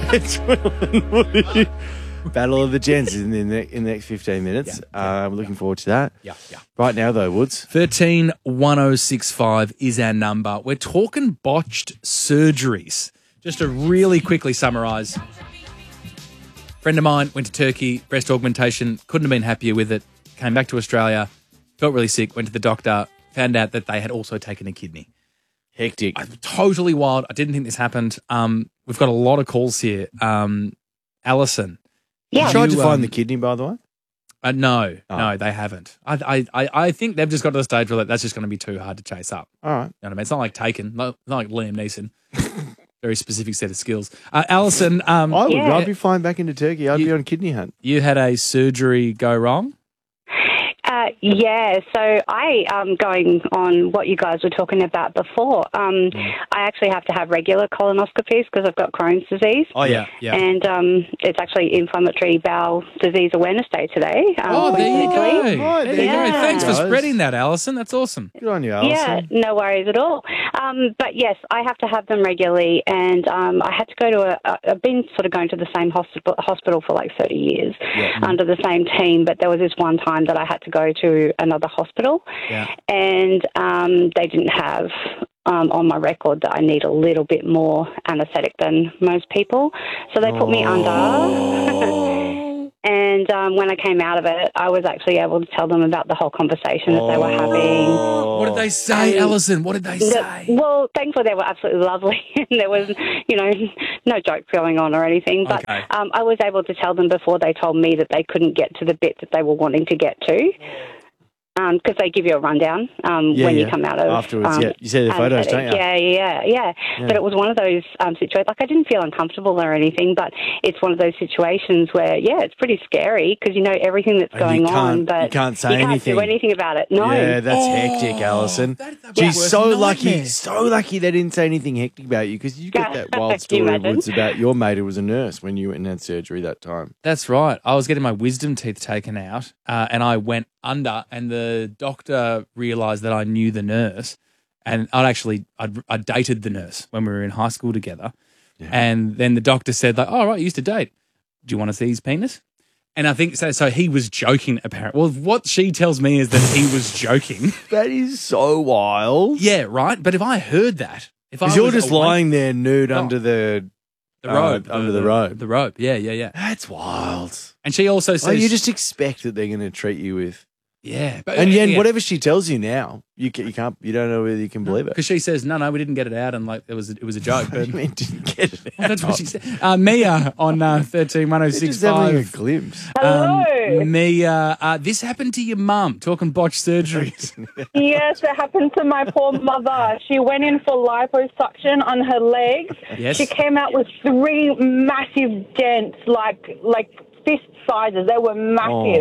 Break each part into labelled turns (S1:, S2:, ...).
S1: It's Will and Woody. Battle of the Gents in the next 15 minutes. We're looking forward to that.
S2: Yeah.
S1: Right now, though, Woods.
S2: 131065 is our number. We're talking botched surgeries. Just to really quickly summarise. Friend of mine went to Turkey, breast augmentation, couldn't have been happier with it. Came back to Australia, felt really sick, went to the doctor, found out that they had also taken a kidney.
S1: Hectic.
S2: Totally wild. I didn't think this happened. We've got a lot of calls here. Alison.
S1: You tried to find the kidney, by the way?
S2: No, they haven't. I think they've just got to the stage where that's just going to be too hard to chase up.
S1: All right.
S2: You know what I mean? It's not like Taken, not like Liam Neeson. Very specific set of skills. Alison.
S1: I'd be flying back into Turkey. I'd be on kidney hunt.
S2: You had a surgery go wrong?
S3: So I going on what you guys were talking about before. I actually have to have regular colonoscopies because I've got Crohn's disease.
S2: Oh, yeah.
S3: And it's actually Inflammatory Bowel Disease Awareness Day today.
S2: There you go.
S1: There you go.
S2: Thanks for spreading that, Alison. That's awesome.
S1: Good on you, Alison.
S3: Yeah, no worries at all. But yes, I have to have them regularly, and I had to go to I've been sort of going to the same hospital for like 30 years under the same team, but there was this one time that I had to go to another hospital, and they didn't have on my record that I need a little bit more anaesthetic than most people, so they put me under. And when I came out of it, I was actually able to tell them about the whole conversation that they were having.
S2: What did they say, Alison? What did they say?
S3: Well, thankfully they were absolutely lovely. There was, no joke going on or anything. But I was able to tell them before they told me that they couldn't get to the bit that they were wanting to get to. Because they give you a rundown when you come out of...
S1: Afterwards, You see the photos, don't you?
S3: Yeah. But it was one of those situations... Like, I didn't feel uncomfortable or anything, but it's one of those situations where, it's pretty scary because you know everything that's going on, but
S1: you can't say anything.
S3: You can't do anything about it. No.
S1: Yeah, that's hectic, Alison. She's so lucky they didn't say anything hectic about you because you get that wild story, Woods, about your mate who was a nurse when you went and had surgery that time.
S2: That's right. I was getting my wisdom teeth taken out and I went under, and the doctor realised that I knew the nurse, and I dated the nurse when we were in high school together, and then the doctor said, like, "Oh, right, you used to date. Do you want to see his penis?" And I think so. So he was joking, apparently. Well, what she tells me is that he was joking.
S1: That is so wild.
S2: Yeah, right. But if I heard that,
S1: because you're just lying there nude under the
S2: robe,
S1: under the robe,
S2: the robe. Yeah.
S1: That's wild.
S2: And she also says,
S1: you just expect that they're going to treat you with.
S2: Yeah,
S1: and whatever she tells you now, you don't know whether you can believe it
S2: because she says no, we didn't get it out, and like it was a joke.
S1: What do you mean didn't get it out?
S2: Well, that's what she said. Mia on 131065.
S1: Just having a glimpse.
S4: Hello,
S2: Mia. This happened to your mum. Talking botched surgeries.
S4: Yes, it happened to my poor mother. She went in for liposuction on her legs.
S2: Yes.
S4: She came out with 3 massive dents, like fist sizes. They were massive.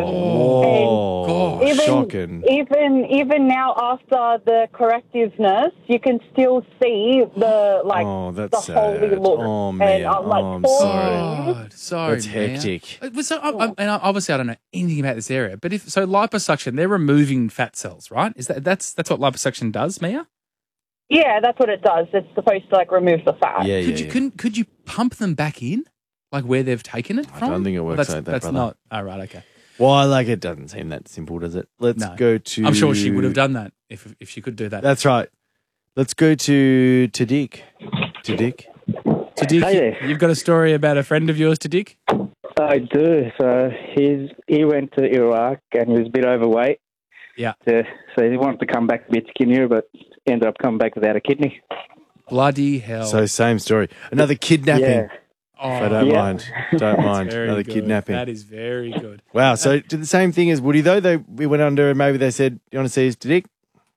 S1: And shocking.
S4: Even now, after the correctiveness, you can still see the holy look.
S1: Oh man,
S4: and I'm
S2: sorry.
S1: That's hectic.
S2: So, and obviously, I don't know anything about this area, but if liposuction, they're removing fat cells, right? Is that's what liposuction does, Mia?
S4: Yeah, that's what it does. It's supposed to remove the fat.
S2: Could you pump them back in? Like where they've taken it from?
S1: I don't think it works like that,
S2: That's
S1: brother.
S2: not... Oh, right, okay.
S1: Well, it doesn't seem that simple, does it? Let's go to...
S2: I'm sure she would have done that if she could do that.
S1: That's right. Let's go to Dick.
S2: Dick,
S5: Hey there.
S2: you've got a story about a friend of yours, Dick?
S5: I do. So he went to Iraq and he was a bit overweight.
S2: Yeah.
S5: So he wanted to come back a bit skinnier, but ended up coming back without a kidney.
S2: Bloody hell.
S1: So same story. Another kidnapping.
S5: Yeah.
S1: I don't mind. Don't mind.
S2: Very
S1: Another
S2: good.
S1: kidnapping.
S2: That is very good.
S1: Wow. So did the same thing as Woody, though? We went under and maybe they said, you want to see his dick?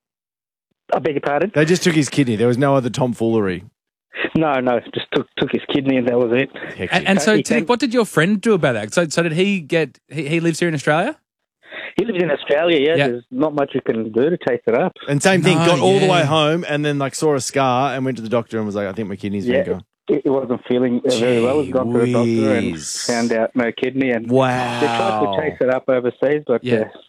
S5: I beg your pardon?
S1: They just took his kidney. There was no other tomfoolery.
S5: No, just took his kidney and that was it.
S2: And so, Dick, what did your friend do about that? So did he get... He lives here in Australia?
S5: He lives in Australia, yeah. There's not much you can do to chase it up.
S1: And same thing, got all the way home and then saw a scar and went to the doctor and was like, I think my kidney's been gone.
S5: He wasn't feeling very well. He's gone to the doctor and found out no kidney. And they tried to chase it up overseas, but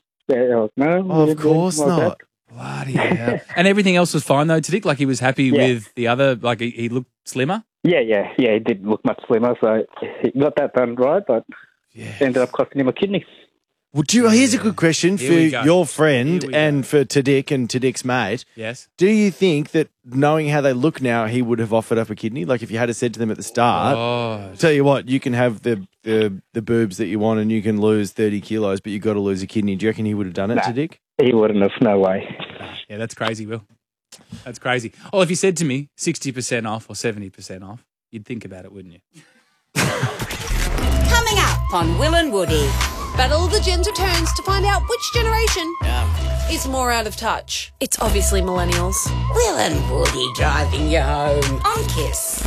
S5: no.
S1: Of course not.
S2: Bloody hell. And everything else was fine, though, Dick? Like he was happy with the other, like he looked slimmer?
S5: Yeah, he did look much slimmer, so he got that done right, but ended up costing him a kidney.
S1: Well, here's a good question for your friend and for Tadik and Tadik's mate.
S2: Yes.
S1: Do you think that knowing how they look now, he would have offered up a kidney? Like if you had said to them at the start, tell you what, you can have the boobs that you want and you can lose 30 kilos, but you've got to lose a kidney. Do you reckon he would have done it, Tadik?
S5: He wouldn't have, no way.
S2: Yeah, that's crazy, Will. That's crazy. Oh, if you said to me 60% off or 70% off, you'd think about it, wouldn't you?
S6: Coming up on Will and Woody. Battle of the Gender turns to find out which generation is more out of touch.
S7: It's obviously millennials.
S6: Will and Woody driving you home on KISS.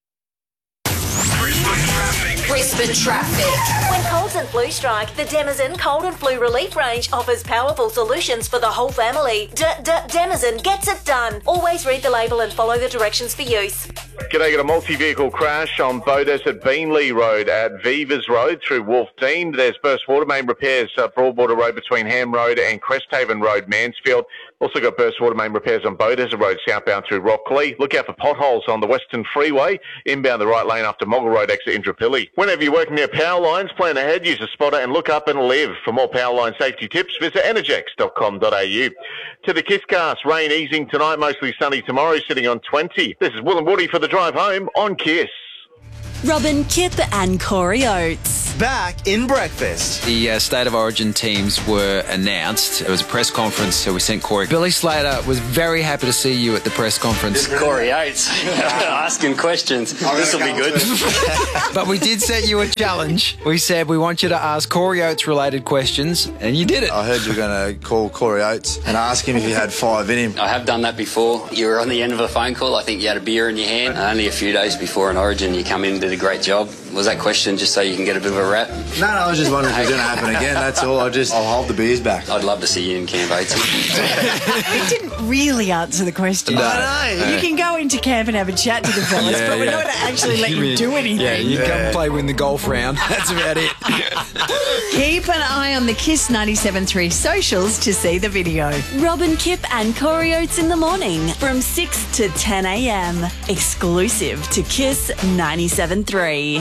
S6: Brisbane traffic.
S7: When colds and flu strike, the Denizen Cold and Flu Relief range offers powerful solutions for the whole family. Denizen gets it done. Always read the label and follow the directions for use.
S8: G'day, got a multi-vehicle crash on Bodas at Beanley Road at Vivas Road through Wolf Dean. There's burst water main repairs at Broadwater Road between Ham Road and Cresthaven Road, Mansfield. Also got burst water main repairs on Bodas Road southbound through Rockley. Look out for potholes on the Western Freeway, inbound the right lane after Moggle Road exit Indooroopilly. Whenever you're working near power lines, plan ahead, use a spotter and look up and live. For more power line safety tips, visit energex.com.au. To the KISScast, rain easing tonight, mostly sunny tomorrow, sitting on 20. This is Will and Woody for the drive home on KISS.
S9: Robin, Kip and Corey Oates.
S10: Back in breakfast.
S11: The State of Origin teams were announced. It was a press conference, so we sent Corey. Billy Slater was very happy to see you at the press conference.
S12: This Corey Oates asking questions. This will be good.
S11: But we did set you a challenge. We said we want you to ask Corey Oates related questions, and you did it.
S10: I heard you were going to call Corey Oates and ask him if he had 5 in him.
S12: I have done that before. You were on the end of a phone call. I think you had a beer in your hand. Only a few days before an Origin, you come in and did a great job. Was that question just so you can get a bit of a rap?
S10: No, I was just wondering if it's going to happen again. That's all. I'll hold the beers back.
S12: I'd love to see you in Camp 80.
S9: He didn't really answer the question.
S10: No.
S9: You can go into camp and have a chat to the fellas, but we're not going to actually let you do anything.
S11: Yeah, you come play win the golf round. That's about it.
S9: Keep an eye on the KISS 97.3 socials to see the video.
S7: Robin, Kip and Corey Oates in the morning
S9: From 6 to 10 a.m. Exclusive to KISS 97.3.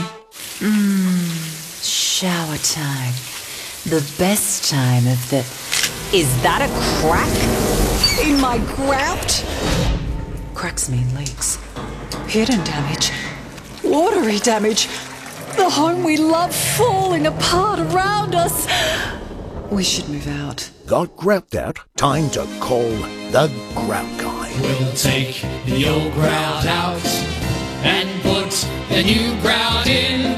S9: Shower time. The best time of the... Is that a crack in my grout? Cracks mean leaks. Hidden damage. Watery damage. The home we love falling apart around us. We should move out.
S13: Got grout out? Time to call the Grout Guy.
S14: We'll take the old grout out and put the new grout in.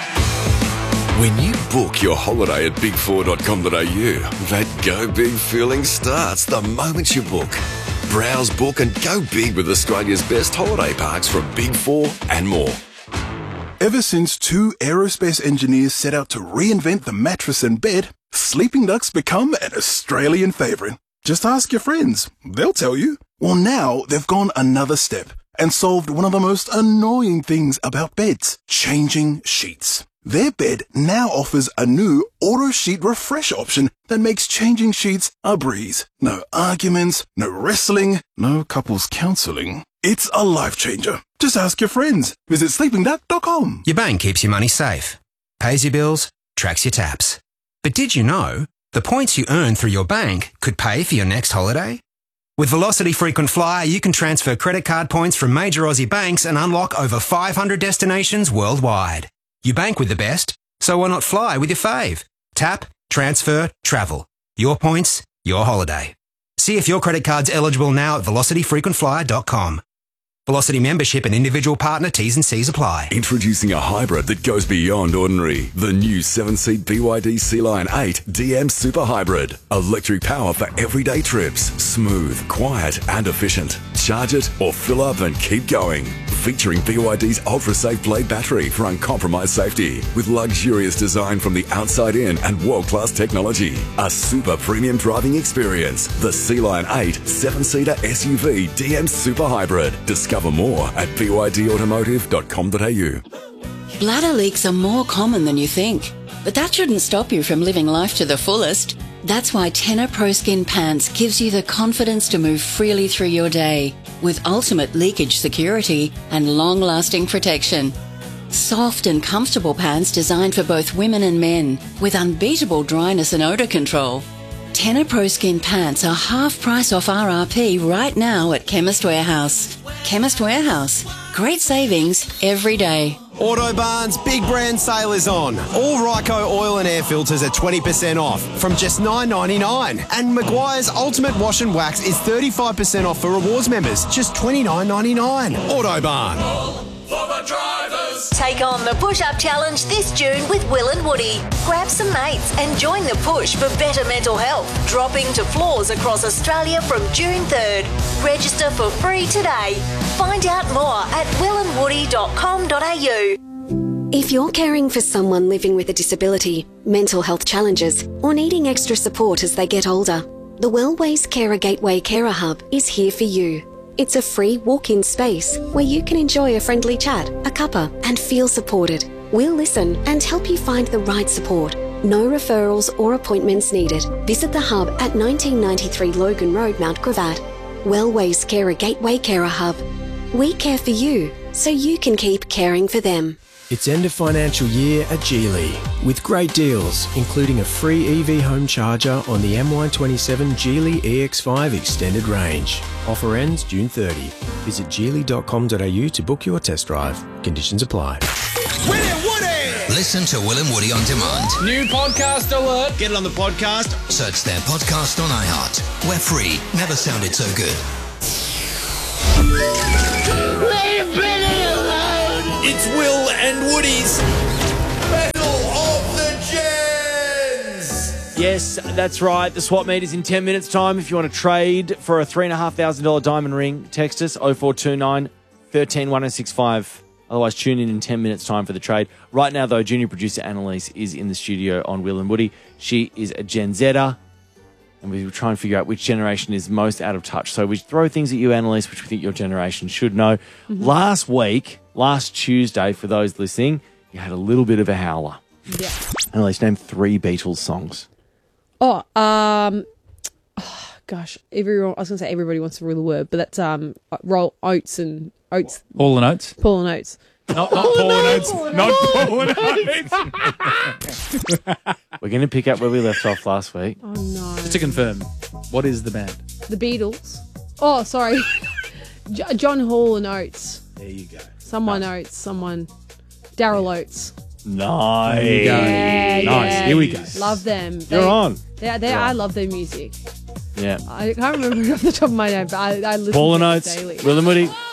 S15: When you book your holiday at big4.com.au, that go big feeling starts the moment you book. Browse, book and go big with Australia's best holiday parks from Big 4 and more.
S16: Ever since 2 aerospace engineers set out to reinvent the mattress and bed, sleeping ducks become an Australian favourite. Just ask your friends. They'll tell you. Well, now they've gone another step and solved one of the most annoying things about beds, changing sheets. Their bed now offers a new auto sheet refresh option that makes changing sheets a breeze. No arguments, no wrestling, no couples counselling. It's a life changer. Just ask your friends. Visit sleepingduck.com.
S17: Your bank keeps your money safe, pays your bills, tracks your taps. But did you know the points you earn through your bank could pay for your next holiday? With Velocity Frequent Flyer, you can transfer credit card points from major Aussie banks and unlock over 500 destinations worldwide. You bank with the best, so why not fly with your fave? Tap, transfer, travel. Your points, your holiday. See if your credit card's eligible now at velocityfrequentflyer.com. Velocity membership and individual partner T's and C's apply.
S15: Introducing a hybrid that goes beyond ordinary. The new 7-seat BYD Sea-Line 8 DM Super Hybrid. Electric power for everyday trips. Smooth, quiet and efficient. Charge it or fill up and keep going. Featuring BYD's ultra-safe Blade battery for uncompromised safety. With luxurious design from the outside in and world-class technology. A super premium driving experience. The Sea-Line 8 7-seater SUV DM Super Hybrid. Discover more at bydautomotive.com.au.
S6: Bladder leaks are more common than you think, but that shouldn't stop you from living life to the fullest.
S9: That's why Tenor Pro Skin Pants gives you the confidence to move freely through your day with ultimate leakage security and long-lasting protection. Soft and comfortable pants designed for both women and men with unbeatable dryness and odour control. Tenor Pro Skin Pants are half price off RRP right now at Chemist Warehouse. Chemist Warehouse. Great savings every day.
S18: Autobarn's big brand sale is on. All Ryco oil and air filters are 20% off from just $9.99. And Maguire's Ultimate Wash and Wax is 35% off for rewards members, just $29.99. Autobarn.
S7: For the drivers. Take on the push-up challenge this June with Will and Woody. Grab some mates and join the push for better mental health. Dropping to floors across Australia from June 3rd. Register for free today. Find out more at willandwoody.com.au.
S19: If you're caring for someone living with a disability, mental health challenges, or needing extra support as they get older, the Wellways Carer Gateway Carer Hub is here for you. It's a free walk-in space where you can enjoy a friendly chat, a cuppa, and feel supported. We'll listen and help you find the right support. No referrals or appointments needed. Visit the hub at 1993 Logan Road, Mount Gravatt. Wellways Carer Gateway Carer Hub. We care for you, so you can keep caring for them.
S20: It's end of financial year at Geely with great deals, including a free EV home charger on the MY27 Geely EX5 Extended Range. Offer ends June 30. Visit geely.com.au to book your test drive. Conditions apply.
S21: Listen to Will and Woody on demand.
S2: New podcast alert.
S21: Get it on the podcast. Search their podcast on iHeart. We're free. Never sounded so good.
S14: Leave Billy alone.
S18: It's Will and Woody's
S14: Battle of the Gens.
S1: Yes, that's right. The swap meet is in 10 minutes' time. If you want to trade for a $3,500 diamond ring, text us 0429 13 1065. Otherwise, tune in 10 minutes' time for the trade. Right now, though, junior producer Annalise is in the studio on Will and Woody. She is a Gen Zer, and we will try and figure out which generation is most out of touch. So we throw things at you, Annalise, which we think your generation should know.
S22: Mm-hmm.
S1: Last Tuesday, for those listening, you had a little bit of a howler.
S22: Yeah.
S1: Annalise, name 3 Beatles songs.
S22: Gosh, everyone. I was going to say everybody wants to rule the word, but that's Roll Oates and Oates.
S2: Paul and Oates.
S22: Paul and Oates.
S2: Not Paul and Oates. Not Paul and Oates.
S1: We're going to pick up where we left off last week.
S22: Oh no!
S2: Just to confirm, what is the band?
S22: The Beatles. Oh, sorry, John Hall and Oates.
S1: There you go.
S22: Someone Oates. Someone. Daryl Oates.
S1: Nice.
S2: There you go.
S22: Yeah,
S2: Nice.
S22: yeah.
S2: Here we go.
S22: Love them.
S1: You're on.
S22: I love their music.
S1: Yeah.
S22: I can't remember it off the top of my head, but I listen
S1: Paul
S22: to
S1: and
S22: it
S1: Oates,
S22: daily.
S1: Will and Woody.